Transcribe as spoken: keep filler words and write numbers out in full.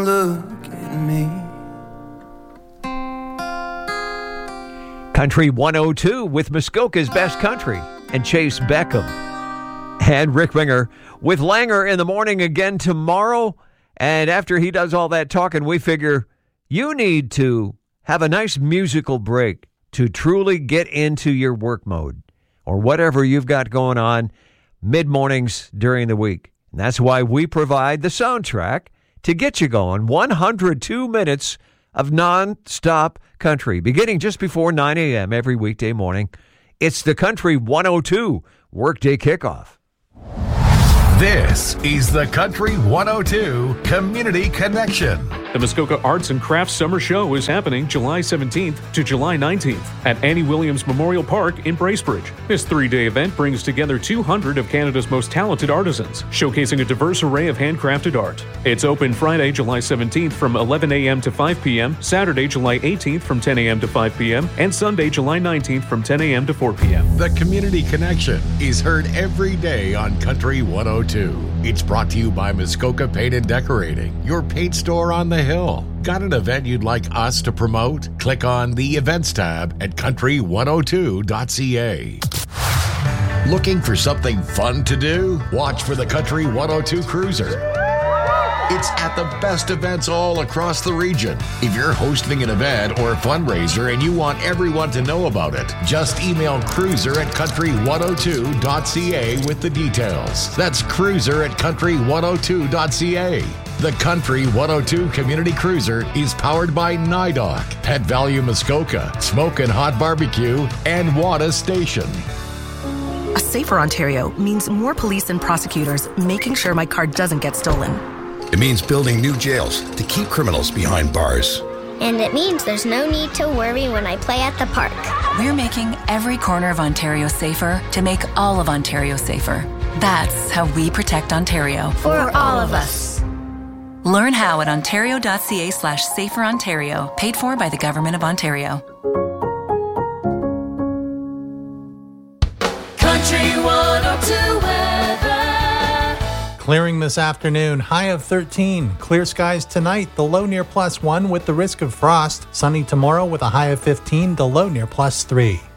Look at me. Country one oh two with Muskoka's Best Country and Chase Beckham. And Rick Winger with Langer in the morning again tomorrow. And after he does all that talking, we figure you need to have a nice musical break to truly get into your work mode or whatever you've got going on mid-mornings during the week. And that's why we provide the soundtrack to get you going. one hundred two minutes of non-stop country, beginning just before nine a.m. every weekday morning. It's the Country one oh two Workday Kickoff. This is the Country one oh two Community Connection. The Muskoka Arts and Crafts Summer Show is happening July seventeenth to July nineteenth at Annie Williams Memorial Park in Bracebridge. This three-day event brings together two hundred of Canada's most talented artisans, showcasing a diverse array of handcrafted art. It's open Friday, July seventeenth from eleven a.m. to five p.m., Saturday, July eighteenth from ten a.m. to five p.m., and Sunday, July nineteenth from ten a.m. to four p.m. The Community Connection is heard every day on Country one oh two. It's brought to you by Muskoka Paint and Decorating, your paint store on the hill. Got an event you'd like us to promote? Click on the Events tab at country one oh two dot c a. Looking for something fun to do? Watch for the Country one oh two Cruiser. It's at the best events all across the region. If you're hosting an event or a fundraiser and you want everyone to know about it, just email cruiser at country one oh two dot c a with the details. That's cruiser at country one oh two dot c a. The Country one oh two Community Cruiser is powered by NYDOC, Pet Value Muskoka, Smoke and Hot Barbecue, and Wada Station. A safer Ontario means more police and prosecutors making sure my car doesn't get stolen. It means building new jails to keep criminals behind bars. And it means there's no need to worry when I play at the park. We're making every corner of Ontario safer to make all of Ontario safer. That's how we protect Ontario. For all of us. Learn how at ontario.ca slash safer Ontario, paid for by the Government of Ontario. Country one oh two weather. Clearing this afternoon, high of thirteen. Clear skies tonight, the low near plus one with the risk of frost. Sunny tomorrow with a high of fifteen, the low near plus three.